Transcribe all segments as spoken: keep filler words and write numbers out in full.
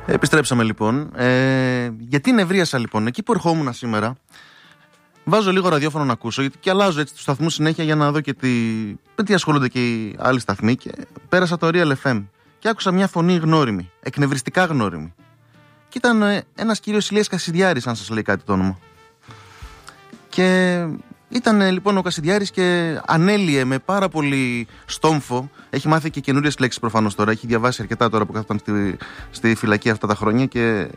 Επιστρέψαμε λοιπόν. Ε, γιατί νευρίασα λοιπόν? Εκεί που ερχόμουν σήμερα, βάζω λίγο ραδιόφωνο να ακούσω, γιατί και αλλάζω έτσι τους σταθμούς συνέχεια για να δω και τι, με τι ασχολούνται και οι άλλοι σταθμοί. Και πέρασα το Real εφ εμ και άκουσα μια φωνή γνώριμη, εκνευριστικά γνώριμη. Και ήταν ε, ένας κύριος Ηλίας Κασιδιάρης, αν σας λέει κάτι το όνομα. Και ήταν ε, λοιπόν ο Κασιδιάρης και ανέλυε με πάρα πολύ στόμφο. Έχει μάθει και καινούριες λέξεις προφανώς τώρα. Έχει διαβάσει αρκετά τώρα που κάθονταν στη, στη φυλακή αυτά τα χρόνια. Και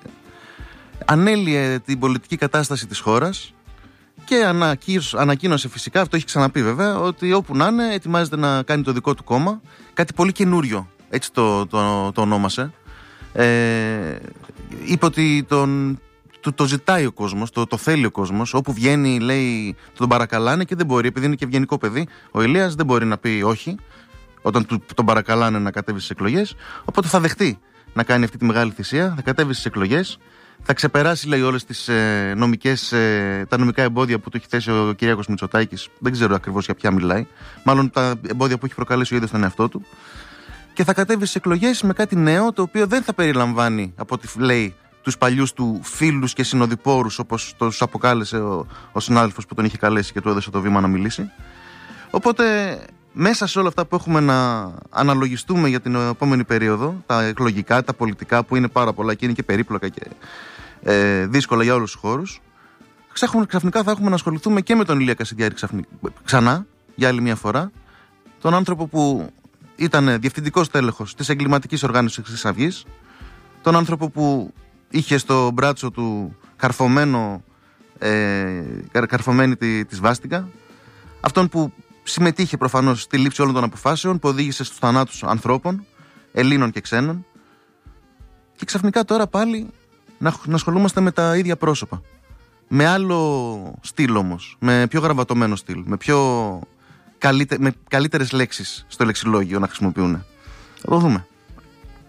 ανέλυε την πολιτική κατάσταση της χώρας. Και ανακοίνωσε φυσικά, αυτό έχει ξαναπεί βέβαια, ότι όπου να είναι ετοιμάζεται να κάνει το δικό του κόμμα. Κάτι πολύ καινούριο, έτσι το, το, το ονόμασε. Ε, είπε ότι τον, το, το ζητάει ο κόσμος, το, το θέλει ο κόσμος. Όπου βγαίνει, λέει, τον παρακαλάνε και δεν μπορεί, επειδή είναι και ευγενικό παιδί. Ο Ηλίας δεν μπορεί να πει όχι όταν του, τον παρακαλάνε να κατέβει στις εκλογές. Οπότε θα δεχτεί να κάνει αυτή τη μεγάλη θυσία, θα κατέβει στις εκλογές. Θα ξεπεράσει, λέει, όλες τις ε, νομικές, ε, τα νομικά εμπόδια που του έχει θέσει ο Κυριάκος Μητσοτάκης. Δεν ξέρω ακριβώς για ποια μιλάει. Μάλλον τα εμπόδια που έχει προκαλέσει ο ίδιος στον εαυτό του. Και θα κατέβει στις εκλογές με κάτι νέο, το οποίο δεν θα περιλαμβάνει, από ό,τι λέει, τους παλιούς του φίλους και συνοδοιπόρους, όπως τους αποκάλεσε ο, ο συνάδελφος που τον είχε καλέσει και του έδωσε το βήμα να μιλήσει. Οπότε, μέσα σε όλα αυτά που έχουμε να αναλογιστούμε για την επόμενη περίοδο, τα εκλογικά, τα πολιτικά, που είναι πάρα πολλά και είναι και περίπλοκα και ε, δύσκολα για όλους τους χώρους, ξαφνικά θα έχουμε να ασχοληθούμε και με τον Ηλία Κασιδιάρη ξανά, για άλλη μια φορά, τον άνθρωπο που ήταν διευθυντικός τέλεχος της εγκληματικής οργάνωσης Χρυσής Αυγής, τον άνθρωπο που είχε στο μπράτσο του καρφωμένο, ε, καρφωμένη τη, τη σβάστηκα, αυτόν που συμμετείχε προφανώς στη λήψη όλων των αποφάσεων, που οδήγησε στους θανάτους ανθρώπων, Ελλήνων και ξένων, και ξαφνικά τώρα πάλι να, να ασχολούμαστε με τα ίδια πρόσωπα. Με άλλο στυλ όμως, με πιο γραβατωμένο στυλ, με, πιο καλύτε, με καλύτερες λέξεις στο λεξιλόγιο να χρησιμοποιούν. Θα το δούμε.